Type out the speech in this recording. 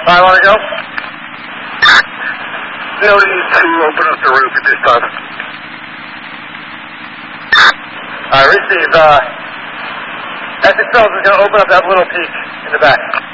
I want to go. No need to open up the roof at this time. Receive. Essex Fells is going to open up that little peak in the back.